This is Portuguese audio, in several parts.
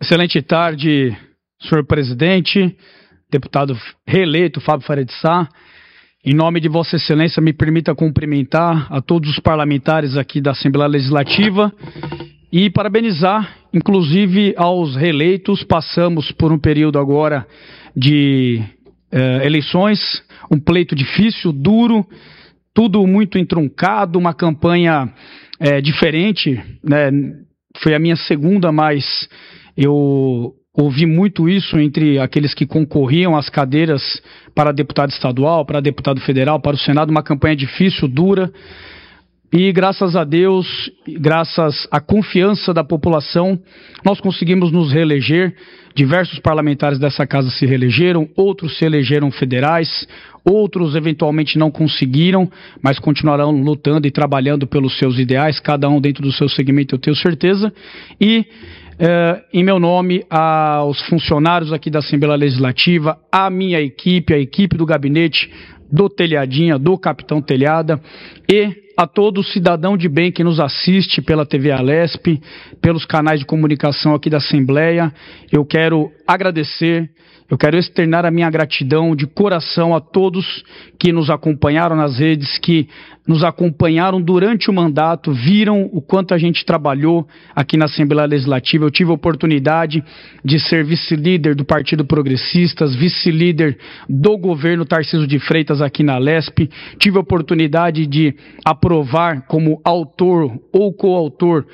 Excelente tarde, senhor presidente, deputado reeleito Fábio Faria de Sá. Em nome de Vossa Excelência, me permita cumprimentar a todos os parlamentares aqui da Assembleia Legislativa e parabenizar, inclusive, aos reeleitos. Passamos por um período agora de eleições, um pleito difícil, duro, tudo muito entroncado, uma campanha diferente, né? Foi a minha segunda, mas eu ouvi muito isso entre aqueles que concorriam às cadeiras para deputado estadual, para deputado federal, para o Senado, uma campanha difícil, dura, e graças a Deus, graças à confiança da população, nós conseguimos nos reeleger. Diversos parlamentares dessa casa se reelegeram, outros se elegeram federais, outros eventualmente não conseguiram, mas continuarão lutando e trabalhando pelos seus ideais, cada um dentro do seu segmento, eu tenho certeza. E em meu nome, aos funcionários aqui da Assembleia Legislativa, a minha equipe, a equipe do gabinete do Telhadinha, do Capitão Telhada, e a todo cidadão de bem que nos assiste pela TV Alesp, pelos canais de comunicação aqui da Assembleia, eu quero agradecer, eu quero externar a minha gratidão de coração a todos que nos acompanharam nas redes, que nos acompanharam durante o mandato, viram o quanto a gente trabalhou aqui na Assembleia Legislativa. Eu tive a oportunidade de ser vice-líder do Partido Progressistas, vice-líder do governo Tarcísio de Freitas aqui na Alesp, tive a oportunidade de aprovar como autor ou coautor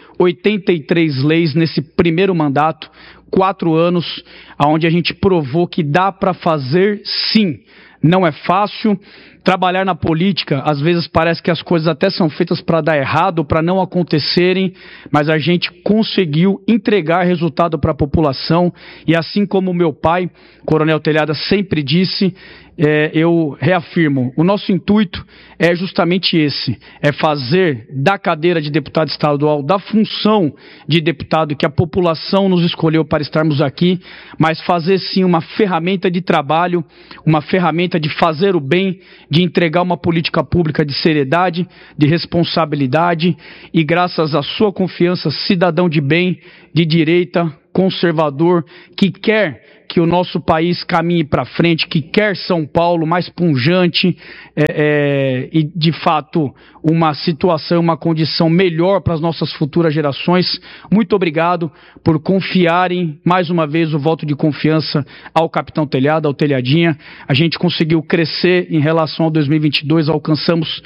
83 leis nesse primeiro mandato, 4 anos, onde a gente provou que dá para fazer sim. Não é fácil. Trabalhar na política, às vezes parece que as coisas até são feitas para dar errado, para não acontecerem, mas a gente conseguiu entregar resultado para a população, e assim como o meu pai, Coronel Telhada, sempre disse, eu reafirmo, o nosso intuito é justamente esse, é fazer da cadeira de deputado estadual, da função de deputado que a população nos escolheu para estarmos aqui, mas fazer sim uma ferramenta de trabalho, uma ferramenta de fazer o bem, de entregar uma política pública de seriedade, de responsabilidade, e graças à sua confiança, cidadão de bem, de direita, conservador, que quer que o nosso país caminhe para frente, que quer São Paulo mais pujante e, de fato, uma situação, uma condição melhor para as nossas futuras gerações. Muito obrigado por confiarem, mais uma vez, o voto de confiança ao Capitão Telhada, ao Telhadinha. A gente conseguiu crescer em relação ao 2022, alcançamos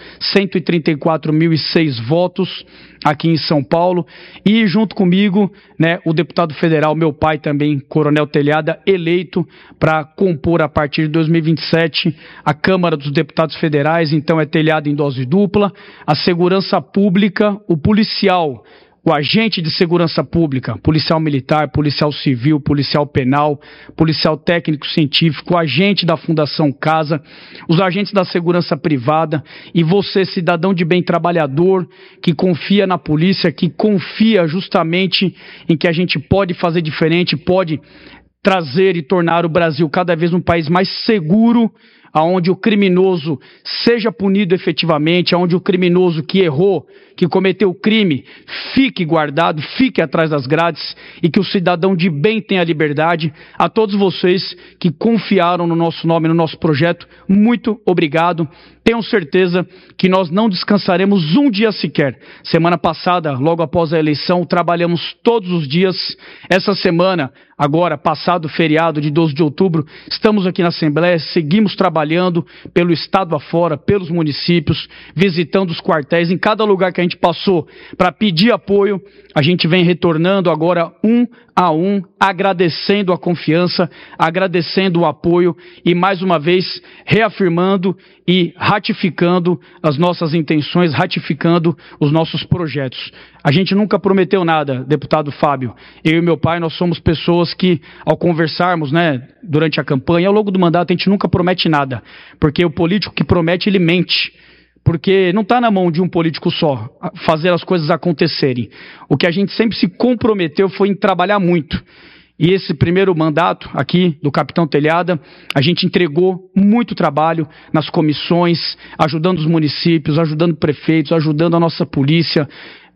134.006 votos aqui em São Paulo, e junto comigo, né, o deputado federal, meu pai também, Coronel Telhada, eleito para compor a partir de 2027 a Câmara dos Deputados Federais. Então é Telhada em dose dupla, a segurança pública, o policial, o agente de segurança pública, policial militar, policial civil, policial penal, policial técnico-científico, agente da Fundação Casa, os agentes da segurança privada, e você, cidadão de bem trabalhador, que confia na polícia, que confia justamente em que a gente pode fazer diferente, pode trazer e tornar o Brasil cada vez um país mais seguro, aonde o criminoso seja punido efetivamente, aonde o criminoso que errou, que cometeu o crime, fique guardado, fique atrás das grades, e que o cidadão de bem tenha liberdade. A todos vocês que confiaram no nosso nome, no nosso projeto, muito obrigado. Tenham certeza que nós não descansaremos um dia sequer. Semana passada, logo após a eleição, trabalhamos todos os dias. Essa semana, agora, passado o feriado de 12 de outubro, estamos aqui na Assembleia, seguimos trabalhando pelo estado afora, pelos municípios, visitando os quartéis. Em cada lugar que a gente passou para pedir apoio, a gente vem retornando agora um a um, agradecendo a confiança, agradecendo o apoio e, mais uma vez, reafirmando e ratificando as nossas intenções, ratificando os nossos projetos. A gente nunca prometeu nada, deputado Fábio. Eu e meu pai, nós somos pessoas que, ao conversarmos, né, durante a campanha, ao longo do mandato, a gente nunca promete nada, porque o político que promete, ele mente. Porque não está na mão de um político só fazer as coisas acontecerem. O que a gente sempre se comprometeu foi em trabalhar muito. E esse primeiro mandato aqui do Capitão Telhada, a gente entregou muito trabalho nas comissões, ajudando os municípios, ajudando prefeitos, ajudando a nossa polícia,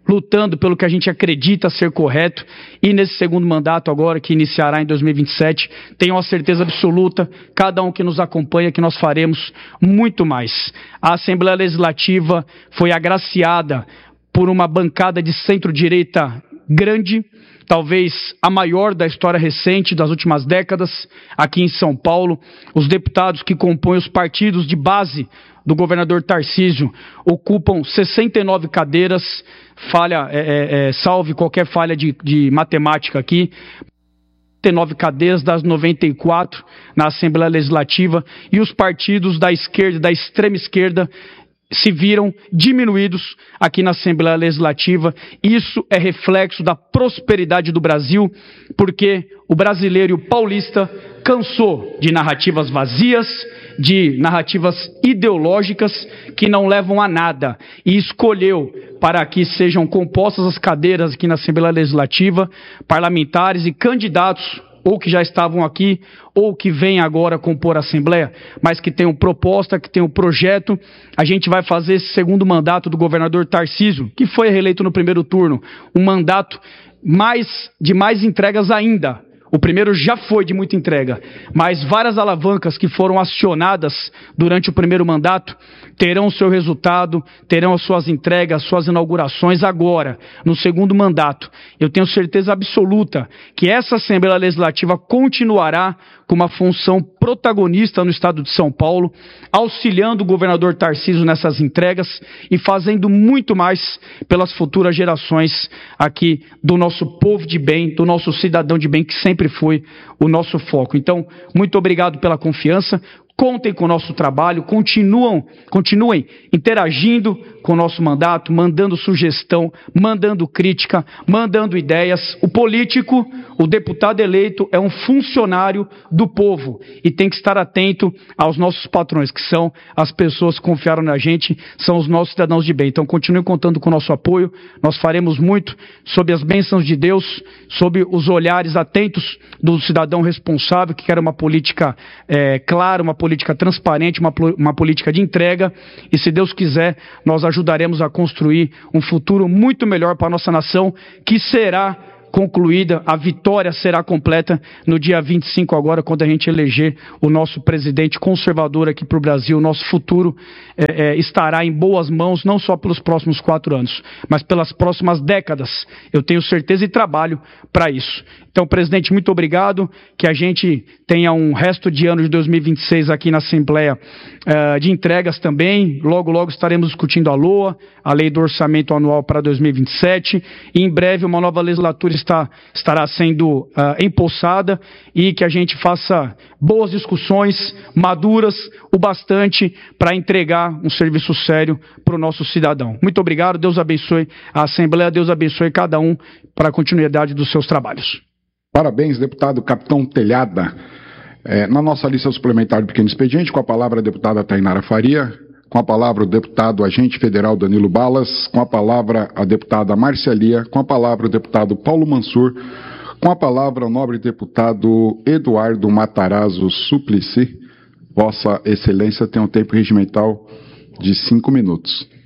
lutando pelo que a gente acredita ser correto, e nesse segundo mandato agora, que iniciará em 2027, tenho a certeza absoluta, cada um que nos acompanha, que nós faremos muito mais. A Assembleia Legislativa foi agraciada por uma bancada de centro-direita grande, talvez a maior da história recente das últimas décadas, aqui em São Paulo. Os deputados que compõem os partidos de base do governador Tarcísio ocupam 69 cadeiras, salve qualquer falha de matemática aqui, 69 cadeiras das 94 na Assembleia Legislativa, e os partidos da esquerda, da extrema esquerda, se viram diminuídos aqui na Assembleia Legislativa. Isso é reflexo da prosperidade do Brasil, porque o brasileiro e o paulista cansou de narrativas vazias, de narrativas ideológicas que não levam a nada, e escolheu para que sejam compostas as cadeiras aqui na Assembleia Legislativa, parlamentares e candidatos, ou que já estavam aqui, ou que vêm agora compor a Assembleia, mas que tenham proposta, que tenham projeto. A gente vai fazer esse segundo mandato do governador Tarcísio, que foi reeleito no primeiro turno, um mandato de mais entregas ainda. O primeiro já foi de muita entrega, mas várias alavancas que foram acionadas durante o primeiro mandato terão o seu resultado, terão as suas entregas, suas inaugurações agora, no segundo mandato. Eu tenho certeza absoluta que essa Assembleia Legislativa continuará com uma função protagonista no estado de São Paulo, auxiliando o governador Tarcísio nessas entregas e fazendo muito mais pelas futuras gerações aqui do nosso povo de bem, do nosso cidadão de bem, que sempre foi o nosso foco. Então, muito obrigado pela confiança. Contem com o nosso trabalho, continuem interagindo com o nosso mandato, mandando sugestão, mandando crítica, mandando ideias. O político, o deputado eleito, é um funcionário do povo e tem que estar atento aos nossos patrões, que são as pessoas que confiaram na gente, são os nossos cidadãos de bem. Então, continuem contando com o nosso apoio. Nós faremos muito sob as bênçãos de Deus, sob os olhares atentos do cidadão responsável, que quer uma política clara, uma política transparente, uma política de entrega, e se Deus quiser, nós ajudaremos a construir um futuro muito melhor para a nossa nação, que será concluída, a vitória será completa no dia 25 agora, quando a gente eleger o nosso presidente conservador aqui para o Brasil. O nosso futuro estará em boas mãos, não só pelos próximos 4 anos, mas pelas próximas décadas. Eu tenho certeza e trabalho para isso. Então, presidente, muito obrigado, que a gente tenha um resto de ano de 2026 aqui na Assembleia de entregas também. Logo, logo estaremos discutindo a LOA, a Lei do Orçamento Anual para 2027, e em breve uma nova legislatura estará sendo empossada, e que a gente faça boas discussões, maduras, o bastante para entregar um serviço sério para o nosso cidadão. Muito obrigado, Deus abençoe a Assembleia, Deus abençoe cada um para a continuidade dos seus trabalhos. Parabéns, deputado Capitão Telhada. Na nossa lista suplementar de pequeno expediente, com a palavra a deputada Tainara Faria, com a palavra o deputado agente federal Danilo Balas, com a palavra a deputada Márcia Lia, com a palavra o deputado Paulo Mansur, com a palavra o nobre deputado Eduardo Matarazzo Suplicy. Vossa Excelência tem um tempo regimental de 5 minutos.